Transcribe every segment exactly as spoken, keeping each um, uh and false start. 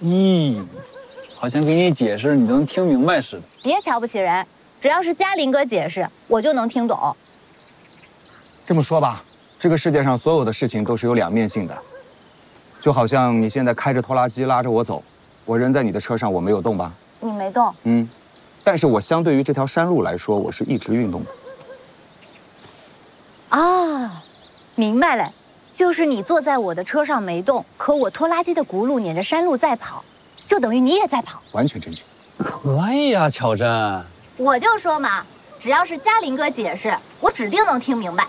咦，好像给你解释你都能听明白似的。 别瞧不起人，只要是嘉林哥解释，我就能听懂。 这么说吧，这个世界上所有的事情都是有两面性的，就好像你现在开着拖拉机拉着我走，我人在你的车上，我没有动吧？ 你没动。 嗯，但是我相对于这条山路来说，我是一直运动的。 啊，明白了，就是你坐在我的车上没动，可我拖拉机的轱辘撵着山路在跑，就等于你也在跑。 完全正确。 可以呀，巧珍。 我就说嘛，只要是嘉林哥解释，我指定能听明白。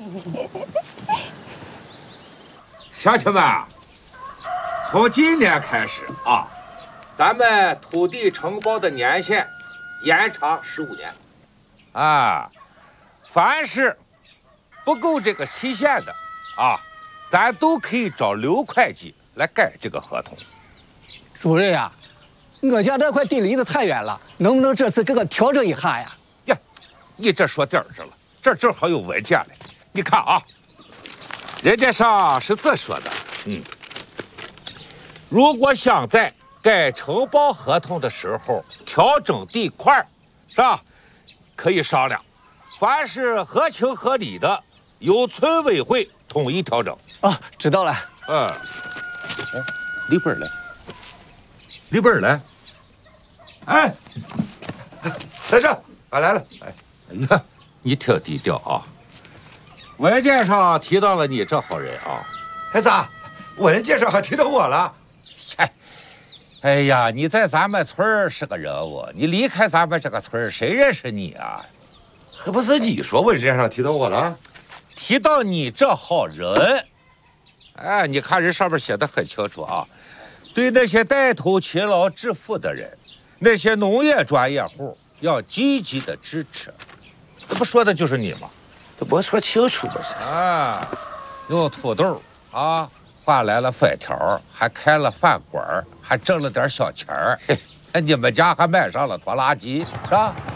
乡亲们，从今年开始啊，咱们土地承包的年限延长十五年。啊，凡是不够这个期限的啊，咱都可以找刘会计来改这个合同。 主任呀、啊，我家这块地离得太远了，能不能这次给我调整一下呀？ 呀，你这说地儿上了，这正好有文件嘞。你看啊，人家上是这说的，嗯，如果想在改承包合同的时候调整地块，是吧？可以商量，凡是合情合理的，由村委会统一调整。 啊，知道了。 嗯，哎，李本来，李本来， 哎，在这，俺来了。 哎，哎呀，你挺低调啊。文件上提到了你这号人啊， 哎咋？文件上还提到我了？ 嗨，哎呀，你在咱们村儿是个人物，你离开咱们这个村儿，谁认识你啊？ 可不是你说文件上提到我了？ 提到你这号人，哎，你看人上面写的很清楚啊，对那些带头勤劳致富的人，那些农业专业户要积极的支持，这不说的就是你吗？ 这不说清楚吗？ 啊，用土豆啊换来了粉条，还开了饭馆，还挣了点小钱儿。哎，你们家还买上了拖拉机，是吧？